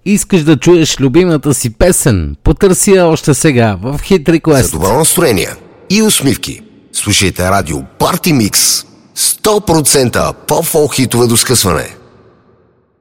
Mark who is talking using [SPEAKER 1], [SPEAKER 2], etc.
[SPEAKER 1] Искаш да чуеш любимата си песен? Потърси я още сега в Hit Request.
[SPEAKER 2] За добро настроение и усмивки слушайте радио Party Mix. 100% по-фолк хитове до скъсване.